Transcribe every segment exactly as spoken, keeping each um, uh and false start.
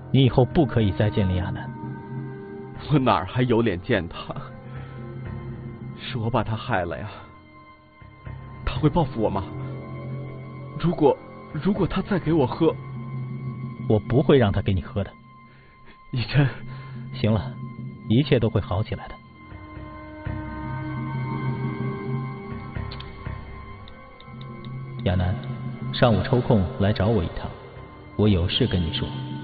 你以后不可以再见林亚楠。 我哪儿还有脸见他？是我把他害了呀。他会报复我吗？如果如果他再给我喝， 我不会让他给你喝的。 以琛， 行了，一切都会好起来的。亚楠，上午抽空来找我一趟，我有事跟你说。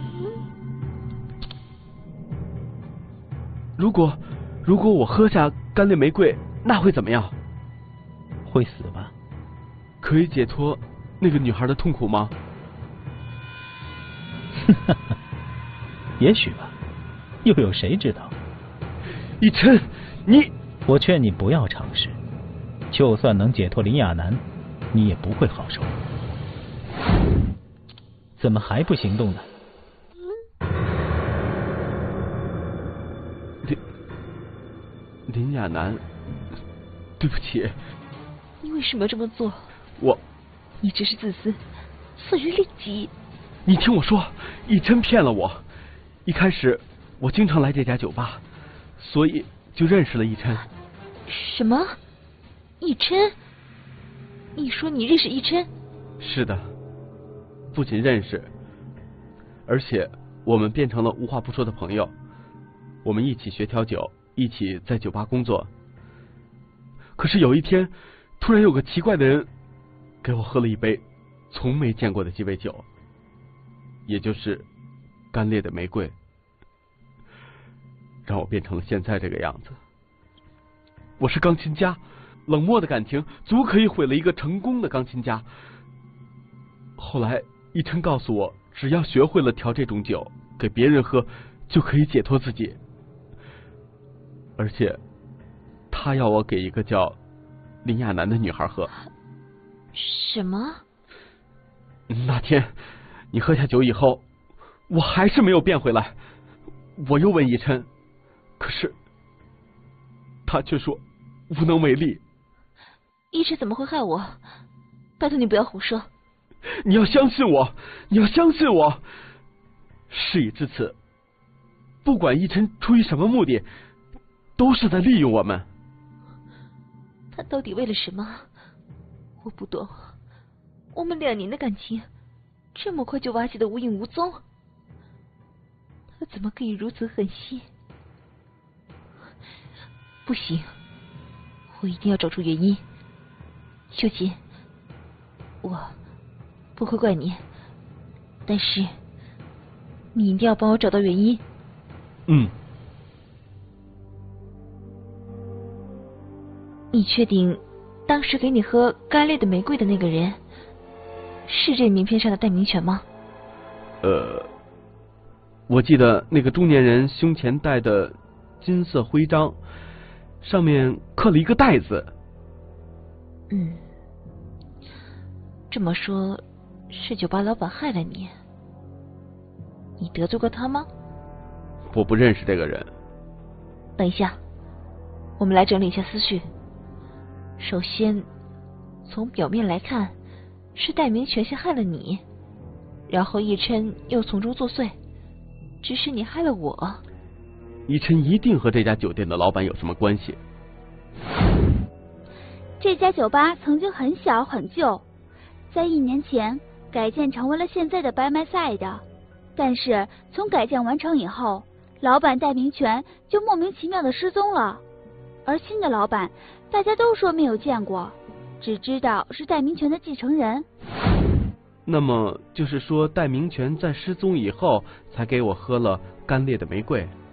如果如果我喝下干裂玫瑰，那会怎么样？ 会死吧？ 可以解脱那个女孩的痛苦吗？ 也许吧，又有谁知道？ 以琛，你…… 我劝你不要尝试，就算能解脱林亚楠，你也不会好受。怎么还不行动呢？ 林林亚楠，对不起。 你为什么要这么做？ 我…… 你只是自私，色于利己。 你听我说，以琛骗了我。一开始我经常来这家酒吧，所以就认识了以琛。 什么？以琛？你说你认识以琛？ 是的，不仅认识，而且我们变成了无话不说的朋友。我们一起学调酒，一起在酒吧工作。可是有一天，突然有个奇怪的人给我喝了一杯从没见过的鸡尾酒，也就是干裂的玫瑰，让我变成了现在这个样子。我是钢琴家，冷漠的感情足可以毁了一个成功的钢琴家。后来以琛告诉我，只要学会了调这种酒给别人喝，就可以解脱自己。而且他要我给一个叫林亚楠的女孩喝。 什么？ 那天你喝下酒以后，我还是没有变回来。我又问以琛，可是他却说无能为力。 以琛怎么会害我？拜托你不要胡说。 你要相信我，你要相信我。事已至此，不管以琛出于什么目的，都是在利用我们。 他到底为了什么？我不懂。我们两年的感情，这么快就瓦解的无影无踪，他怎么可以如此狠心？不行，我一定要找出原因。秀琴，我不会怪你，但是你一定要帮我找到原因。 嗯。 你确定当时给你喝干裂的玫瑰的那个人是这名片上的戴明权吗？ 呃，我记得那个中年人胸前戴的金色徽章，上面刻了一个戴字。 嗯，这么说，是酒吧老板害了你？你得罪过他吗？ 我不认识这个人。 等一下，我们来整理一下思绪。首先，从表面来看，是戴明权先害了你，然后以琛又从中作祟，只是你害了我。 以琛一定和这家酒店的老板有什么关系？ 这家酒吧曾经很小很旧，在一年前改建成为了现在的白麦赛的，但是从改建完成以后，老板戴明权就莫名其妙的失踪了，而新的老板大家都说没有见过，只知道是戴明权的继承人。 那么就是说，戴明权在失踪以后才给我喝了干裂的玫瑰。